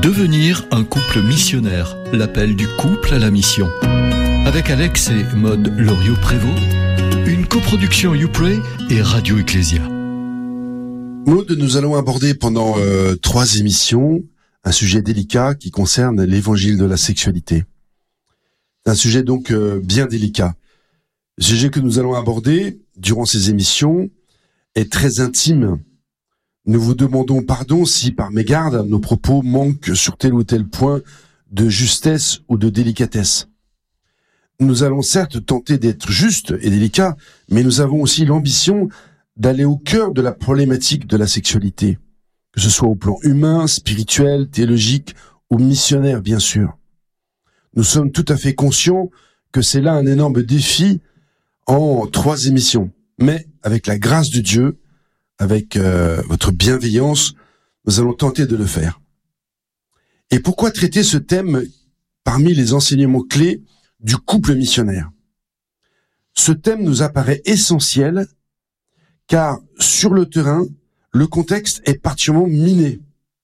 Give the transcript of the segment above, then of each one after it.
Devenir un couple missionnaire, l'appel du couple à la mission. Avec Alex et Maude Loriot-Prévost, une coproduction YouPray et Radio Ecclésia. Maude, nous allons aborder pendant 3 émissions un sujet délicat qui concerne l'évangile de la sexualité. Un sujet donc bien délicat. Le sujet que nous allons aborder durant ces émissions est très intime. Nous vous demandons pardon si, par mégarde, nos propos manquent sur tel ou tel point de justesse ou de délicatesse. Nous allons certes tenter d'être justes et délicats, mais nous avons aussi l'ambition d'aller au cœur de la problématique de la sexualité, que ce soit au plan humain, spirituel, théologique ou missionnaire, bien sûr. Nous sommes tout à fait conscients que c'est là un énorme défi en 3 émissions, mais avec la grâce de Dieu, avec votre bienveillance, nous allons tenter de le faire. Et pourquoi traiter ce thème parmi les enseignements clés du couple missionnaire? Ce thème nous apparaît essentiel car sur le terrain, le contexte est particulièrement miné.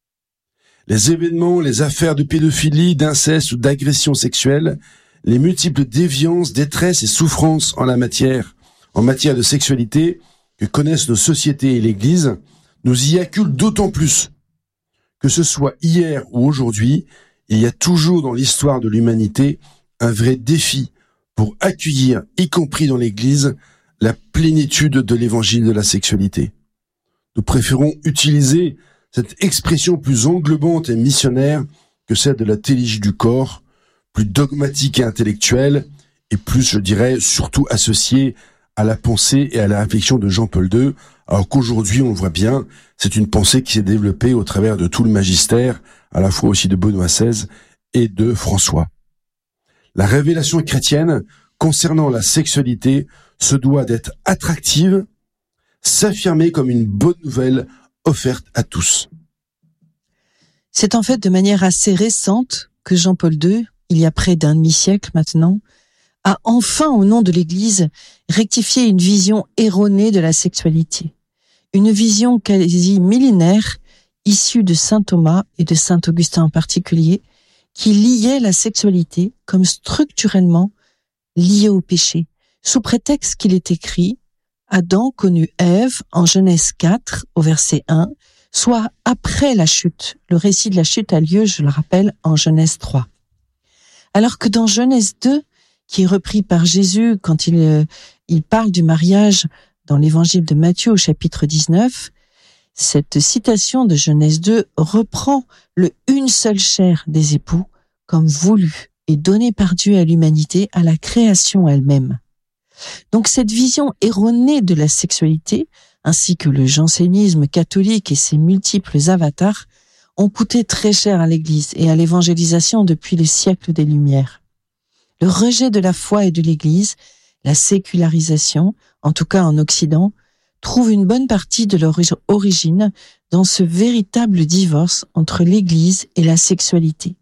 Les événements, les affaires de pédophilie, d'inceste ou d'agression sexuelle, les multiples déviances, détresses et souffrances en matière de sexualité que connaissent nos sociétés et l'Église, nous y acculent d'autant plus. Que ce soit hier ou aujourd'hui, il y a toujours dans l'histoire de l'humanité un vrai défi pour accueillir, y compris dans l'Église, la plénitude de l'évangile de la sexualité. Nous préférons utiliser cette expression plus englobante et missionnaire que celle de la théologie du corps, plus dogmatique et intellectuelle, et plus, je dirais, surtout associée à la pensée et à la réflexion de Jean-Paul II, alors qu'aujourd'hui, on le voit bien, c'est une pensée qui s'est développée au travers de tout le magistère, à la fois aussi de Benoît XVI et de François. La révélation chrétienne concernant la sexualité se doit d'être attractive, s'affirmer comme une bonne nouvelle offerte à tous. C'est en fait de manière assez récente que Jean-Paul II, il y a près d'un demi-siècle maintenant, a enfin, au nom de l'Église, rectifié une vision erronée de la sexualité. Une vision quasi millénaire, issue de saint Thomas et de saint Augustin en particulier, qui liait la sexualité comme structurellement liée au péché, sous prétexte qu'il est écrit « Adam connut Ève en Genèse 4, au verset 1, soit après la chute. Le récit de la chute a lieu, je le rappelle, en Genèse 3. Alors que dans Genèse 2, qui est repris par Jésus quand il parle du mariage dans l'évangile de Matthieu au chapitre 19, cette citation de Genèse 2 reprend le une seule chair des époux comme voulu et donné par Dieu à l'humanité, à la création elle-même. Donc cette vision erronée de la sexualité, ainsi que le jansénisme catholique et ses multiples avatars, ont coûté très cher à l'Église et à l'évangélisation depuis les siècles des Lumières. Le rejet de la foi et de l'Église, la sécularisation, en tout cas en Occident, trouve une bonne partie de leur origine dans ce véritable divorce entre l'Église et la sexualité.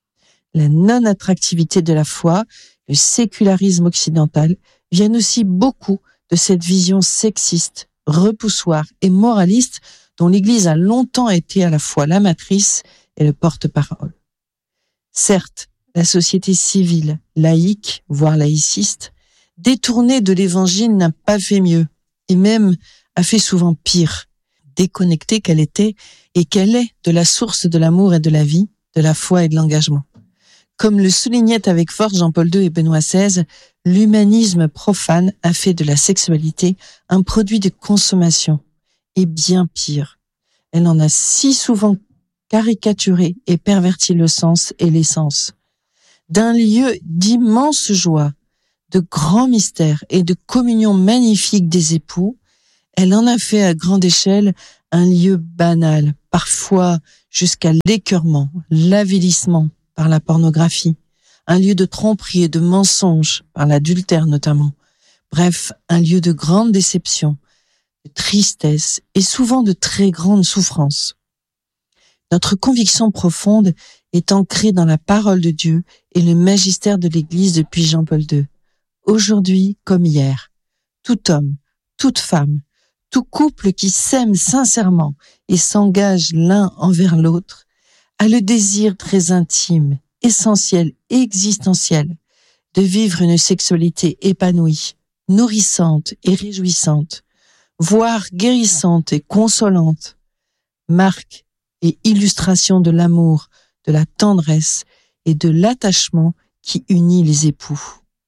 La non-attractivité de la foi, le sécularisme occidental, viennent aussi beaucoup de cette vision sexiste, repoussoire et moraliste dont l'Église a longtemps été à la fois la matrice et le porte-parole. Certes, la société civile, laïque, voire laïciste, détournée de l'Évangile n'a pas fait mieux, et même a fait souvent pire, déconnectée qu'elle était et qu'elle est de la source de l'amour et de la vie, de la foi et de l'engagement. Comme le soulignaient avec force Jean-Paul II et Benoît XVI, l'humanisme profane a fait de la sexualité un produit de consommation, et bien pire. Elle en a si souvent caricaturé et perverti le sens et l'essence. D'un lieu d'immense joie, de grands mystères et de communion magnifique des époux, elle en a fait à grande échelle un lieu banal, parfois jusqu'à l'écœurement, l'avilissement par la pornographie, un lieu de tromperie et de mensonge par l'adultère notamment. Bref, un lieu de grande déception, de tristesse et souvent de très grande souffrance. Notre conviction profonde est ancrée dans la parole de Dieu et le magistère de l'Église depuis Jean-Paul II. Aujourd'hui comme hier, tout homme, toute femme, tout couple qui s'aime sincèrement et s'engage l'un envers l'autre a le désir très intime, essentiel et existentiel de vivre une sexualité épanouie, nourrissante et réjouissante, voire guérissante et consolante, marque et illustration de l'amour, de la tendresse et de l'attachement qui unit les époux.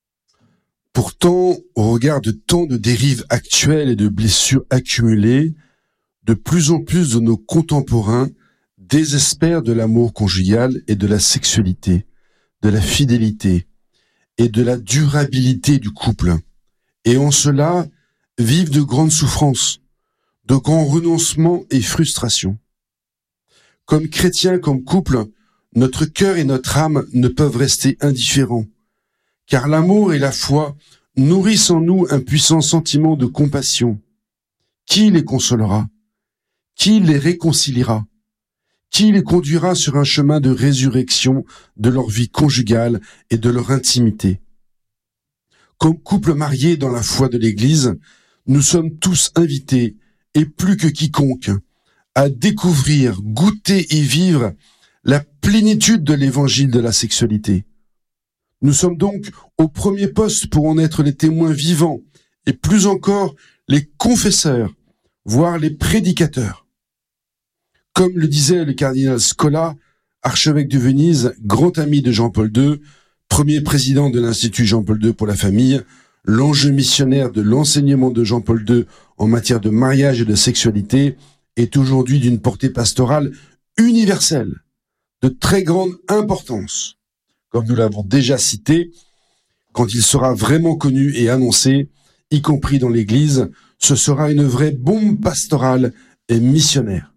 Pourtant, au regard de tant de dérives actuelles et de blessures accumulées, de plus en plus de nos contemporains désespèrent de l'amour conjugal et de la sexualité, de la fidélité et de la durabilité du couple. Et en cela, vivent de grandes souffrances, de grands renoncements et frustrations. Comme chrétiens, comme couple, notre cœur et notre âme ne peuvent rester indifférents, car l'amour et la foi nourrissent en nous un puissant sentiment de compassion. Qui les consolera? Qui les réconciliera? Qui les conduira sur un chemin de résurrection de leur vie conjugale et de leur intimité? Comme couple marié dans la foi de l'Église, nous sommes tous invités, et plus que quiconque, à découvrir, goûter et vivre la plénitude de l'évangile de la sexualité. Nous sommes donc au premier poste pour en être les témoins vivants, et plus encore les confesseurs, voire les prédicateurs. Comme le disait le cardinal Scola, archevêque de Venise, grand ami de Jean-Paul II, premier président de l'Institut Jean-Paul II pour la famille, l'enjeu missionnaire de l'enseignement de Jean-Paul II en matière de mariage et de sexualité est aujourd'hui d'une portée pastorale universelle, de très grande importance. Comme nous l'avons déjà cité, quand il sera vraiment connu et annoncé, y compris dans l'Église, ce sera une vraie bombe pastorale et missionnaire.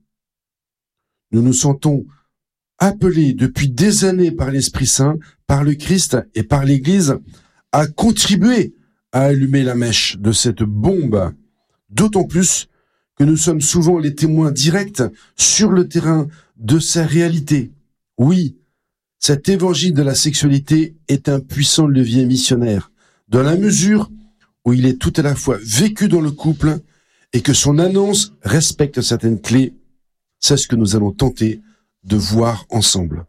Nous nous sentons appelés depuis des années par l'Esprit Saint, par le Christ et par l'Église à contribuer à allumer la mèche de cette bombe, d'autant plus que nous sommes souvent les témoins directs sur le terrain de sa réalité. Oui, cet évangile de la sexualité est un puissant levier missionnaire, dans la mesure où il est tout à la fois vécu dans le couple et que son annonce respecte certaines clés. C'est ce que nous allons tenter de voir ensemble.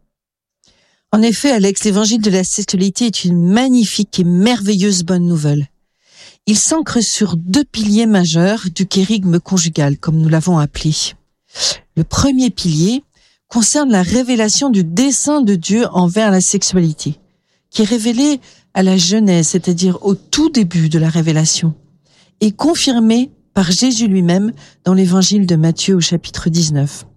En effet, Alex, l'évangile de la sexualité est une magnifique et merveilleuse bonne nouvelle. Il s'ancre sur 2 piliers majeurs du kérygme conjugal, comme nous l'avons appelé. Le premier pilier concerne la révélation du dessein de Dieu envers la sexualité, qui est révélé à la Genèse, c'est-à-dire au tout début de la révélation, et confirmé par Jésus lui-même dans l'évangile de Matthieu au chapitre 19.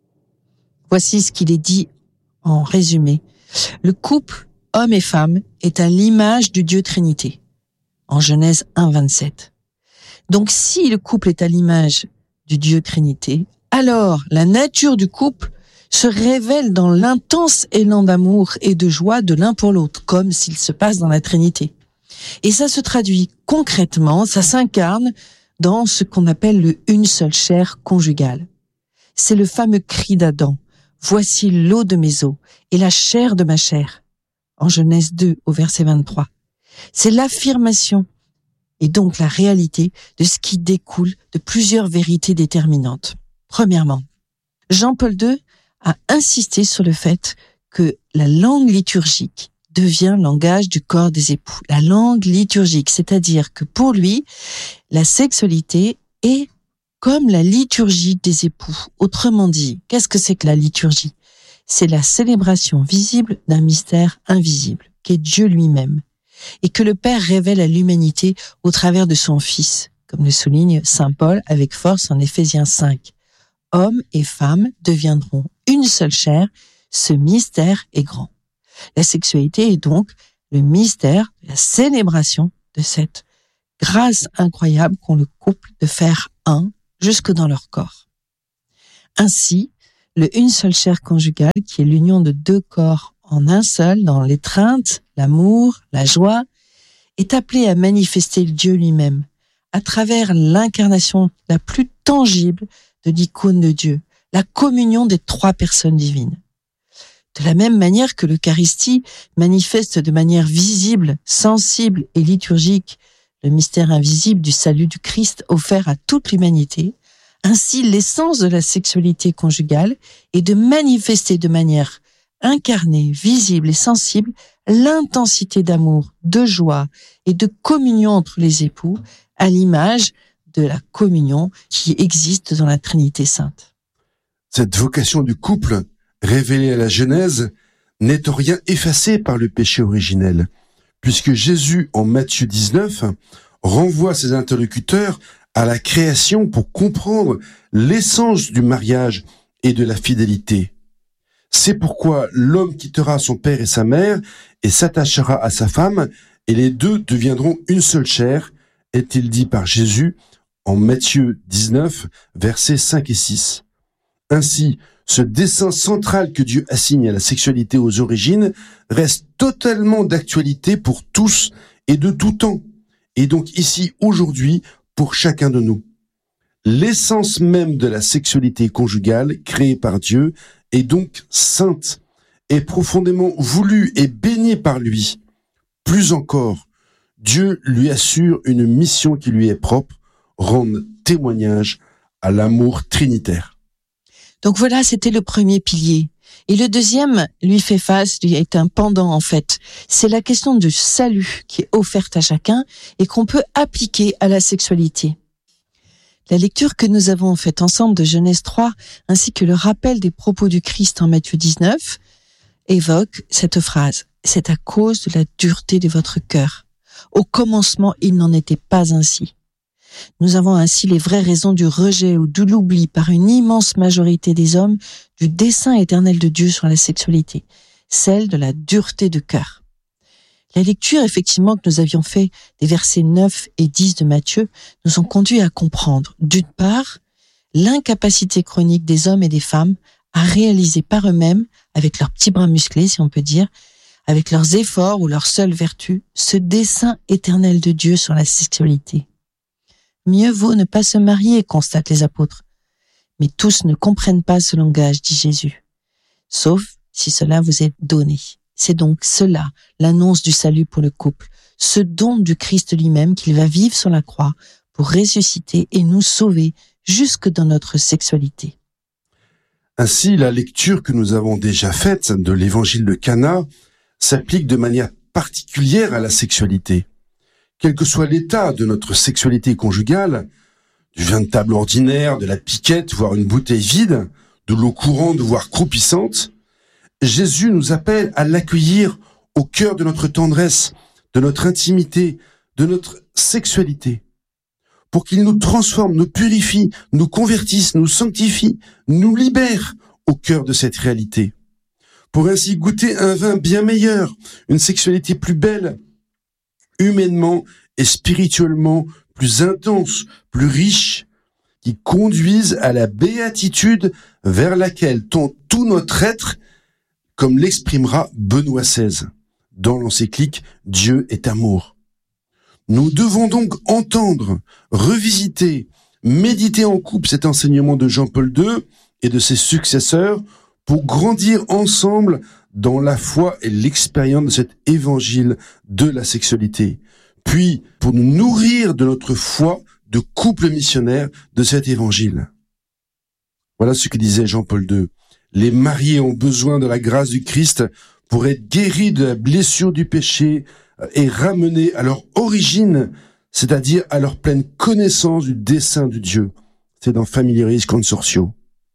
Voici ce qu'il est dit en résumé. Le couple, homme et femme, est à l'image du Dieu Trinité, en Genèse 1, 27. Donc si le couple est à l'image du Dieu Trinité, alors la nature du couple se révèle dans l'intense élan d'amour et de joie de l'un pour l'autre, comme s'il se passe dans la Trinité. Et ça se traduit concrètement, ça s'incarne dans ce qu'on appelle le une seule chair conjugale. C'est le fameux cri d'Adam. Voici l'eau de mes os et la chair de ma chair. En Genèse 2 au verset 23. C'est l'affirmation et donc la réalité de ce qui découle de plusieurs vérités déterminantes. Premièrement, Jean-Paul II a insisté sur le fait que la langue liturgique devient langage du corps des époux. La langue liturgique, c'est-à-dire que pour lui, la sexualité est comme la liturgie des époux. Autrement dit, qu'est-ce que c'est que la liturgie? C'est la célébration visible d'un mystère invisible, qui est Dieu lui-même, et que le Père révèle à l'humanité au travers de son Fils, comme le souligne saint Paul avec force en Éphésiens 5. Hommes et femmes deviendront une seule chair, ce mystère est grand. La sexualité est donc le mystère, la célébration de cette grâce incroyable qu'ont le couple de faire un jusque dans leur corps. Ainsi, le une seule chair conjugale, qui est l'union de 2 corps en un seul, dans l'étreinte, l'amour, la joie, est appelé à manifester Dieu lui-même, à travers l'incarnation la plus tangible de l'icône de Dieu, la communion des 3 personnes divines. De la même manière que l'Eucharistie manifeste de manière visible, sensible et liturgique le mystère invisible du salut du Christ offert à toute l'humanité, Ainsi, l'essence de la sexualité conjugale est de manifester de manière incarnée, visible et sensible l'intensité d'amour, de joie et de communion entre les époux, à l'image de la communion qui existe dans la Trinité sainte. Cette vocation du couple, révélée à la Genèse, n'est en rien effacée par le péché originel, puisque Jésus, en Matthieu 19, renvoie ses interlocuteurs à la création pour comprendre l'essence du mariage et de la fidélité. C'est pourquoi l'homme quittera son père et sa mère et s'attachera à sa femme, et les deux deviendront une seule chair, est-il dit par Jésus en Matthieu 19, versets 5 et 6. Ainsi, ce dessein central que Dieu assigne à la sexualité aux origines reste totalement d'actualité pour tous et de tout temps, et donc ici, aujourd'hui, pour chacun de nous. L'essence même de la sexualité conjugale créée par Dieu est donc sainte, est profondément voulue et bénie par lui. Plus encore, Dieu lui assure une mission qui lui est propre, rendre témoignage à l'amour trinitaire. Donc voilà, c'était le premier pilier. Et le deuxième lui fait face, lui est un pendant en fait. C'est la question du salut qui est offerte à chacun et qu'on peut appliquer à la sexualité. La lecture que nous avons faite ensemble de Genèse 3, ainsi que le rappel des propos du Christ en Matthieu 19, évoque cette phrase. C'est à cause de la dureté de votre cœur. Au commencement, il n'en était pas ainsi. Nous avons ainsi les vraies raisons du rejet ou de l'oubli par une immense majorité des hommes du dessein éternel de Dieu sur la sexualité, celle de la dureté de cœur. La lecture, effectivement, que nous avions fait des versets 9 et 10 de Matthieu nous ont conduit à comprendre, d'une part, l'incapacité chronique des hommes et des femmes à réaliser par eux-mêmes, avec leurs petits bras musclés, si on peut dire, avec leurs efforts ou leur seule vertu, ce dessein éternel de Dieu sur la sexualité. Mieux vaut ne pas se marier, constatent les apôtres. Mais tous ne comprennent pas ce langage, dit Jésus. Sauf si cela vous est donné. C'est donc cela, l'annonce du salut pour le couple, ce don du Christ lui-même qu'il va vivre sur la croix pour ressusciter et nous sauver jusque dans notre sexualité. Ainsi, la lecture que nous avons déjà faite de l'évangile de Cana s'applique de manière particulière à la sexualité. Quel que soit l'état de notre sexualité conjugale, du vin de table ordinaire, de la piquette, voire une bouteille vide, de l'eau courante, voire croupissante, Jésus nous appelle à l'accueillir au cœur de notre tendresse, de notre intimité, de notre sexualité, pour qu'il nous transforme, nous purifie, nous convertisse, nous sanctifie, nous libère au cœur de cette réalité, pour ainsi goûter un vin bien meilleur, une sexualité plus belle, humainement et spirituellement plus intense, plus riche, qui conduisent à la béatitude vers laquelle tend tout notre être, comme l'exprimera Benoît XVI dans l'encyclique « Dieu est amour ». Nous devons donc entendre, revisiter, méditer en couple cet enseignement de Jean-Paul II et de ses successeurs pour grandir ensemble dans la foi et l'expérience de cet évangile de la sexualité, puis pour nous nourrir de notre foi de couple missionnaire de cet évangile. Voilà ce que disait Jean-Paul II. Les mariés ont besoin de la grâce du Christ pour être guéris de la blessure du péché et ramenés à leur origine, c'est-à-dire à leur pleine connaissance du dessein de Dieu. C'est dans Familiaris Consortio.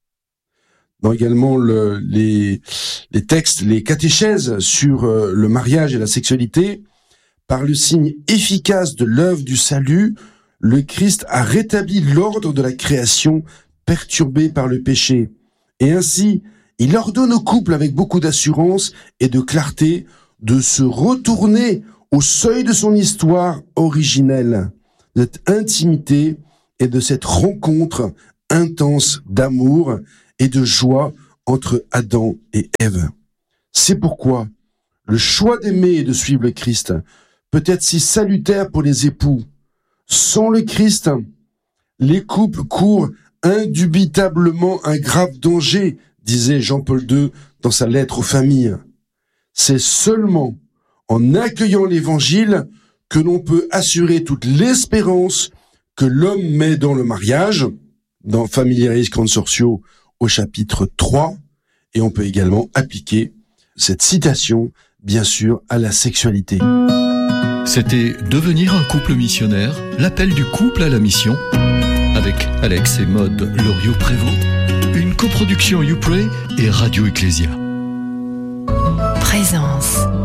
Dans également les textes, les catéchèses sur le mariage et la sexualité, par le signe efficace de l'œuvre du salut, le Christ a rétabli l'ordre de la création perturbée par le péché. Et ainsi, il ordonne au couple avec beaucoup d'assurance et de clarté de se retourner au seuil de son histoire originelle, de cette intimité et de cette rencontre intense d'amour et de joie entre Adam et Ève. C'est pourquoi le choix d'aimer et de suivre le Christ peut être si salutaire pour les époux. Sans le Christ, les couples courent indubitablement un grave danger, disait Jean-Paul II dans sa lettre aux familles. C'est seulement en accueillant l'Évangile que l'on peut assurer toute l'espérance que l'homme met dans le mariage, dans Familiaris Consortio au chapitre 3, et on peut également appliquer cette citation, bien sûr, à la sexualité. C'était Devenir un couple missionnaire, l'appel du couple à la mission, avec Alex et Maude Loriot-Prévost, une coproduction YouPray et Radio Ecclésia. Présence.